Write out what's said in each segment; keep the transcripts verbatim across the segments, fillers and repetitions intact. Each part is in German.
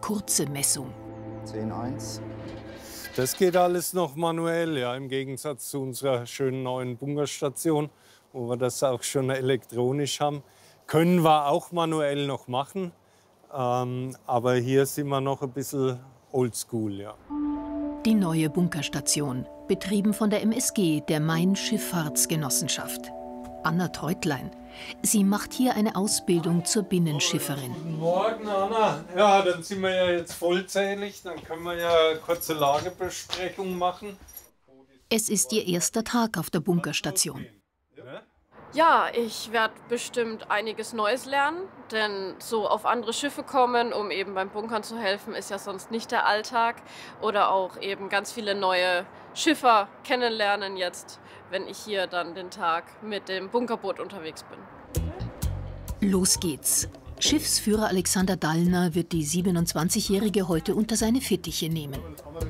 kurze Messung. zehn eins. Das geht alles noch manuell, ja, im Gegensatz zu unserer schönen neuen Bunkerstation, wo wir das auch schon elektronisch haben. Können wir auch manuell noch machen, ähm, aber hier sind wir noch ein bisschen oldschool, ja. Die neue Bunkerstation, betrieben von der M S G, der Main-Schifffahrtsgenossenschaft. Anna Treutlein. Sie macht hier eine Ausbildung zur Binnenschifferin. Guten Morgen, Anna. Ja, dann sind wir ja jetzt vollzählig. Dann können wir ja eine kurze Lagebesprechung machen. Es ist ihr erster Tag auf der Bunkerstation. Ja, ich werde bestimmt einiges Neues lernen, denn so auf andere Schiffe kommen, um eben beim Bunkern zu helfen, ist ja sonst nicht der Alltag. Oder auch eben ganz viele neue Schiffer kennenlernen jetzt, wenn ich hier dann den Tag mit dem Bunkerboot unterwegs bin. Los geht's. Schiffsführer Alexander Dallner wird die siebenundzwanzigjährige heute unter seine Fittiche nehmen.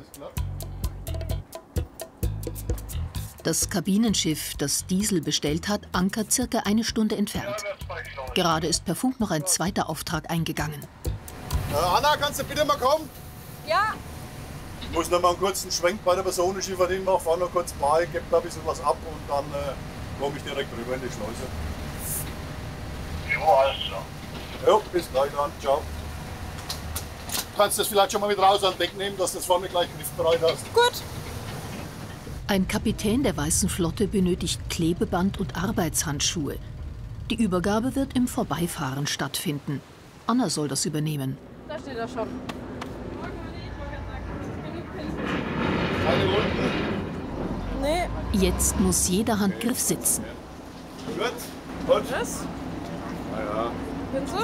Das Kabinenschiff, das Diesel bestellt hat, ankert circa eine Stunde entfernt. Gerade ist per Funk noch ein zweiter Auftrag eingegangen. Äh, Anna, kannst du bitte mal kommen? Ja. Ich muss noch mal einen kurzen Schwenk bei der Personenschifferin machen, fahr noch kurz bei, gebe da ein bisschen was ab und dann äh, komme ich direkt rüber in die Schleuse. Jo, alles klar. Jo, bis gleich dann, ciao. Du kannst das vielleicht schon mal mit raus an Deck nehmen, dass du das vorne gleich griffbereit hast. Gut. Ein Kapitän der Weißen Flotte benötigt Klebeband und Arbeitshandschuhe. Die Übergabe wird im Vorbeifahren stattfinden. Anna soll das übernehmen. Da steht er schon. Keine Runden. Nee. Jetzt muss jeder Handgriff sitzen. Gut, gut. Was? Na ja. Findest du?